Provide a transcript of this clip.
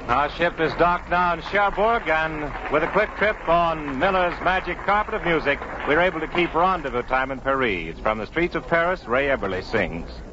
Our ship is docked now in Cherbourg, and with a quick trip on Miller's magic carpet of music, we're able to keep rendezvous time in Paris. From the streets of Paris, Ray Eberle sings.